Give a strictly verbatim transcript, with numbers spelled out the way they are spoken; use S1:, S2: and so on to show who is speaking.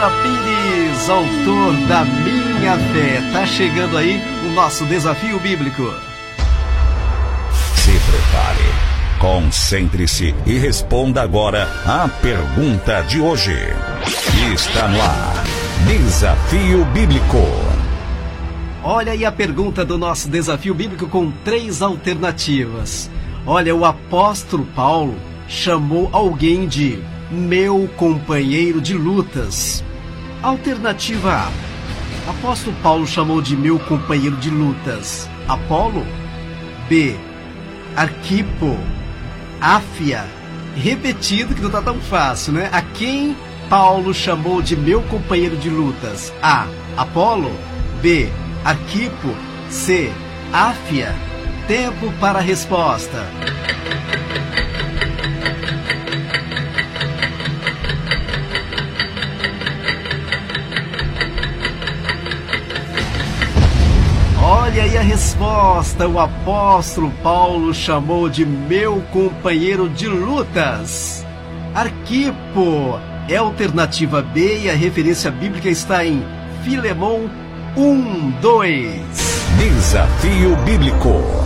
S1: Moura Pires, autor da Minha Fé. Tá chegando aí o nosso desafio bíblico.
S2: Se prepare, concentre-se e responda agora a pergunta de hoje. Está no ar, Desafio Bíblico.
S1: Olha aí a pergunta do nosso desafio bíblico com três alternativas. Olha, o apóstolo Paulo chamou alguém de meu companheiro de lutas. Alternativa A. Apóstolo Paulo chamou de meu companheiro de lutas Apolo. B. Arquipo. Áfia. Repetido que não tá tão fácil, né? A quem Paulo chamou de meu companheiro de lutas? A. Apolo. B. Arquipo. C. Áfia. Tempo para a resposta. Olha aí a resposta. O apóstolo Paulo chamou de meu companheiro de lutas Arquipo. É a alternativa B e a referência bíblica está em Filemão um, dois.
S2: Desafio Bíblico.